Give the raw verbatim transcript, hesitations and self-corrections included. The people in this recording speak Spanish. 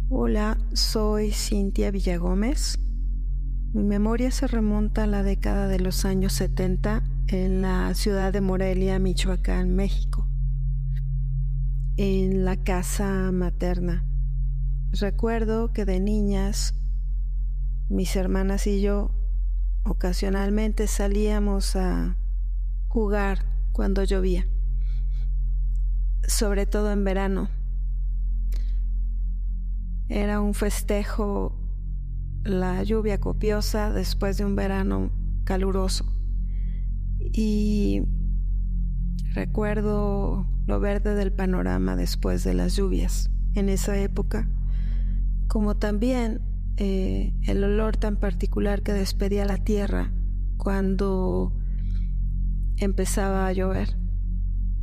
Hola, soy Cintia Villagómez. Mi memoria se remonta a la década de los años setenta en la ciudad de Morelia, Michoacán, México, en la casa materna. Recuerdo que de niñas, mis hermanas y yo ocasionalmente salíamos a jugar cuando llovía, sobre todo en verano. Era un festejo la lluvia copiosa después de un verano caluroso. Y recuerdo lo verde del panorama después de las lluvias en esa época, como también eh, el olor tan particular que despedía la tierra cuando empezaba a llover.